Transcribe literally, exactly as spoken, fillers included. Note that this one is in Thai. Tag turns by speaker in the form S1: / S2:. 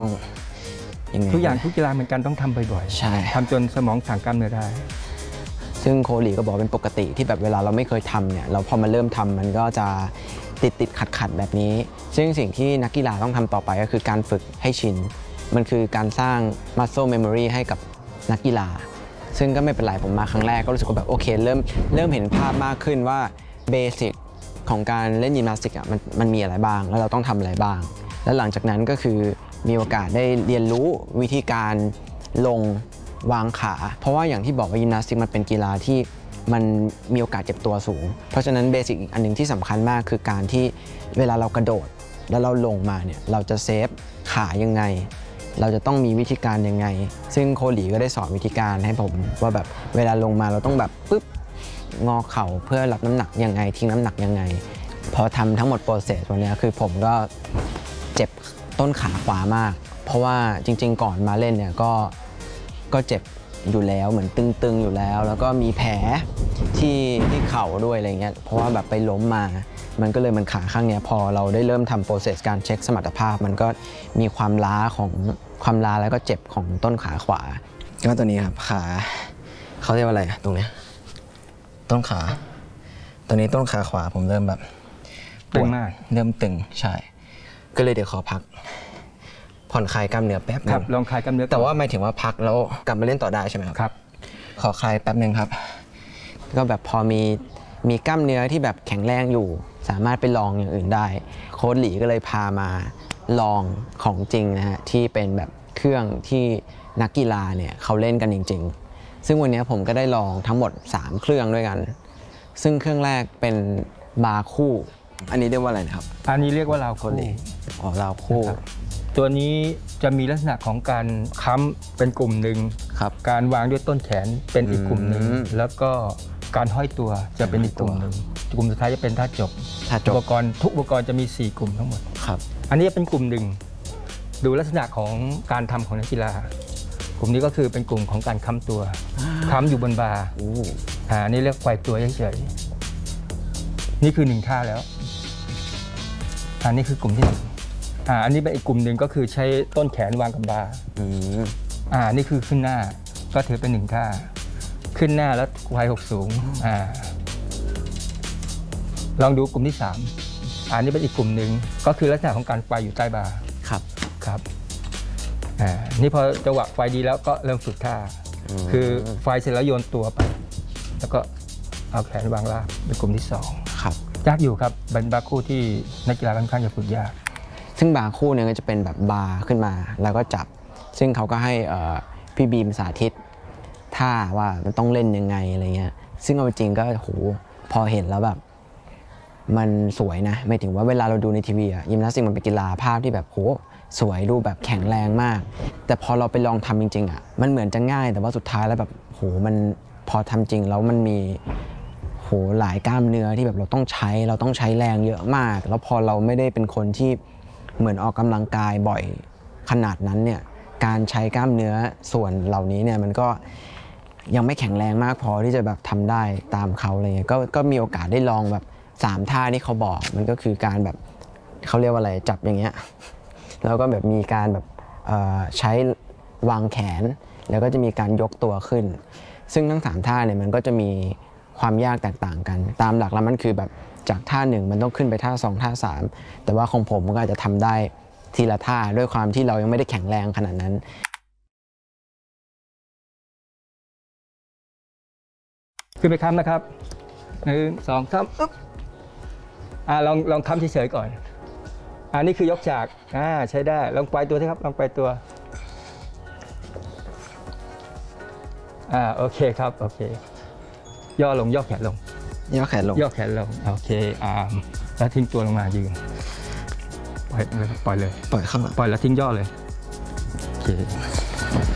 S1: ยังไง
S2: ทุกอย่างทุกกีฬาเหมือนกันต้องทำบ่อยๆ
S1: ใช่
S2: ทำจนสมองสั่งกล้ามเนื้อได้
S1: ซึ่งโคลีก็บอกเป็นปกติที่แบบเวลาเราไม่เคยทำเนี่ยเราพอมาเริ่มทำมันก็จะติดติดขัดขัดแบบนี้ซึ่งสิ่งที่นักกีฬาต้องทำต่อไปก็คือการฝึกให้ชินมันคือการสร้าง muscle memory ให้กับนักกีฬาซึ่งก็ไม่เป็นไรผมมาครั้งแรกก็รู้สึกว่าแบบโอเคเริ่มเริ่มเห็นภาพมากขึ้นว่าเบสิกของการเล่นยิมนาสติกอ่ะมันมันมีอะไรบ้างแล้วเราต้องทำอะไรบ้างแล้วหลังจากนั้นก็คือมีโอกาสได้เรียนรู้วิธีการลงวางขาเพราะว่าอย่างที่บอกว่ายิมนาสติกมันเป็นกีฬาที่มันมีโอกาสเจ็บตัวสูงเพราะฉะนั้นเบสิกอีกอันหนึ่งที่สำคัญมากคือการที่เวลาเรากระโดดแล้วเราลงมาเนี่ยเราจะเซฟขายังไงเราจะต้องมีวิธีการยังไงซึ่งโคลีก็ได้สอนวิธีการให้ผมว่าแบบเวลาลงมาเราต้องแบบปึ๊บงอเข่าเพื่อรับน้ำหนักยังไงทิ้งน้ำหนักยังไงพอทำทั้งหมดโปรเซสวันนี้คือผมก็เจ็บต้นขาขวามากเพราะว่าจริงๆก่อนมาเล่นเนี่ยก็ก็เจ็บอยู่แล้วเหมือนตึงๆอยู่แล้วแล้วก็มีแผลที่ที่เข่าด้วยอะไรเงี้ยเพราะว่าแบบไปล้มมามันก็เลยมันขาข้างเนี้ยพอเราได้เริ่มทำโปรเซสการเช็คสมรรถภาพมันก็มีความล้าของความล้าแล้วก็เจ็บของต้นขาขวาก็ตัวนี้ครับขาเขาเรียกว่าอะไรตรงเนี้ยต้นขาตัวนี้ต้นขาขวาผมเริ่มแบบ
S2: ปวดมาก
S1: เริ่มตึงใช่ก็เลยเดี๋ยวขอพักผ่อนคลายกล้ามเนื้อแป๊บนึง
S2: ครับลองคลายกล้ามเนื้อ
S1: แต่ว่าหมายถึงว่าพักแล้วกลับมาเล่นต่อได้ใช่ไหมครับ
S2: ครับ
S1: ขอคลายแป๊บนึงครับก็แบบพอมีมีกล้ามเนื้อที่แบบแข็งแรงอยู่สามารถไปลองอย่างอื่นได้โค้ชหลีก็เลยพามาลองของจริงนะฮะที่เป็นแบบเครื่องที่นักกีฬาเนี่ยเขาเล่นกันจริงๆซึ่งวันนี้ผมก็ได้ลองทั้งหมดสามเครื่องด้วยกันซึ่งเครื่องแรกเป็นบาร์คู่อันนี้เรียกว่าอะไรนะครับ
S2: อันนี้เรียกว่าราวคู่
S1: อ๋อราวคู่
S2: ตัวนี้จะมีลักษณะของการค้ำเป็นกลุ่มหนึ่งการวางด้วยต้นแขนเป็นอีกกลุ่มหนึ่งแล้วก็การห้อยตัวจะเป็นอีกกลุ่มหนึ่งกลุ่มสุดท้ายจะเป็นท่าจบอุปกรณ์ทุกอุปกรณ์จะมีสี่กลุ่มทั้งหมด
S1: ครับ
S2: อันนี้เป็นกลุ่มหนึ่งดูลักษณะของการทำของนักกีฬากลุ่มนี้ก็คือเป็นกลุ่มของการค้ำตัวค้ำอยู่บนบาร์อ่านี่เรียกไกวตัวเฉยๆนี่คือหนึ่งท่าแล้วอันนี้คือกลุ่มที่หนึ่งอ่าอันนี้เป็นอีกกลุ่มหนึ่งก็คือใช้ต้นแขนวางกับบาร์อ่านี่คือขึ้นหน้าก็ถือเป็นหนึ่งท่าขึ้นหน้าแล้วไขว่หกสูงอ่าลองดูกลุ่มที่สามอันนี้เป็นอีกกลุ่มหนึ่งก็คือลักษณะของการไขว่อยู่ใต้บาร์
S1: ครับ
S2: ครับอ่านี่พอจังหวะไขว่ดีแล้วก็เริ่มฝึกท่าคือไขว่เสร็จแล้วโยนตัวไปแล้วก็เอาแขนวางราบเป็นกลุ่มที่สอง
S1: ครับ
S2: ยากอยู่ครับเป็นบาร์คู่ที่นักกีฬาค่อนข้างจะฝึกยาก
S1: ซึ่งบาร์คู่เนี่ยก็จะเป็นแบบบาร์ขึ้นมาแล้วก็จับซึ่งเขาก็ให้พี่บีมสาธิตท่าว่ามันต้องเล่นยังไงอะไรเงี้ยซึ่งเอาจริงก็โหพอเห็นแล้วแบบมันสวยนะไม่ถึงว่าเวลาเราดูในทีวีอะยิมนาสติกมันเป็นกีฬาภาพที่แบบโหสวยดูแบบแข็งแรงมากแต่พอเราไปลองทำจริงๆอะมันเหมือนจะง่ายแต่ว่าสุดท้ายแล้วแบบโหมันพอทำจริงแล้วมันมีโหหลายกล้ามเนื้อที่แบบเราต้องใช้เราต้องใช้แรงเยอะมากแล้วพอเราไม่ได้เป็นคนที่เหมือนออกกำลังกายบ่อยขนาดนั้นเนี่ยการใช้กล้ามเนื้อส่วนเหล่านี้เนี่ยมันก็ยังไม่แข็งแรงมากพอที่จะแบบทำได้ตามเขาอะไรเงี้ยก็ก็มีโอกาสได้ลองแบบสามท่าที่เขาบอกมันก็คือการแบบเขาเรียกว่าอะไรจับอย่างเงี้ยแล้วก็แบบมีการแบบใช้วางแขนแล้วก็จะมีการยกตัวขึ้นซึ่งทั้งสามท่าเนี่ยมันก็จะมีความยากแตกต่างกันตามหลักแล้วมันคือแบบจากท่าหนึ่งมันต้องขึ้นไปท่าสองท่าสามแต่ว่าของผมมันก็อาจจะทำได้ทีละท่าด้วยความที่เรายังไม่ได้แข็งแรงขนาดนั้น
S2: ขึ้นไปค้ำนะครับหนึ่งสองสามอึ๊บอ่าลองลองค้ำเฉยๆก่อนอ่านี่คือยกจากอ่าใช้ได้ลองไปตัวที่ครับลองไปตัวอ่าโอเคครับโอเคย่อลงย่อแขนลง
S1: ย่อแขนลง
S2: ย่อแขนลงโอเคอ่าแล้วทิ้งตัวลงมายืนปล่อยเลยปล่อยเลย
S1: ปล่อยข้างหลัง
S2: ปล่อยแล้วทิ้งย่อเลยโอเค